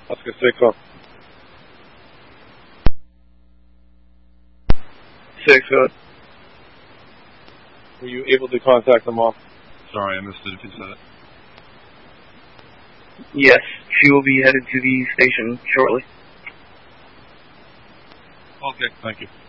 Oscar 6 6, go ahead. Were you able to contact them all? Sorry, I missed it if you said it. Yes, she will be headed to the station shortly. Okay, thank you.